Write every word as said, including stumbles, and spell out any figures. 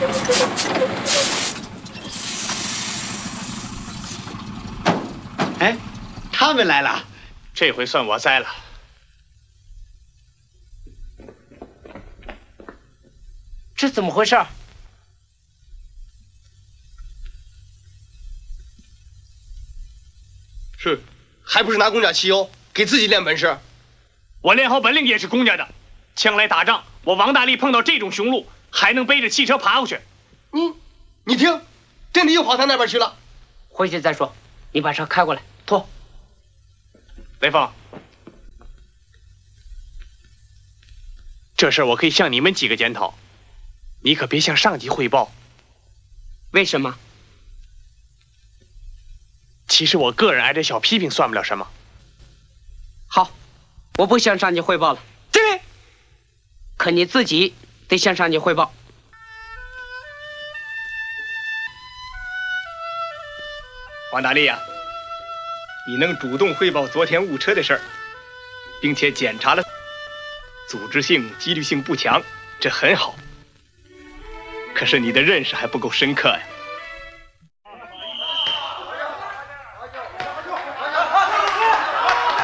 哎，他们来了， 这回算我栽了。 这怎么回事？ 是，还不是拿公家汽油给自己练本事？ 我练好本领也是公家的。将来打仗，我王大力碰到这种雄鹿，还能背着汽车爬过去。 你，你听，真的又跑他那边去了。 回去再说。你把车开过来，拖。 雷锋，这事儿我可以向你们几个检讨，你可别向上级汇报。 为什么？ 其实我个人挨点小批评算不了什么。 好，我不向上级汇报了。 对。 可你自己得向上级汇报。 王大力呀、啊，你能主动汇报昨天误车的事儿，并且检查了，组织性、纪律性不强，这很好。可是你的认识还不够深刻呀。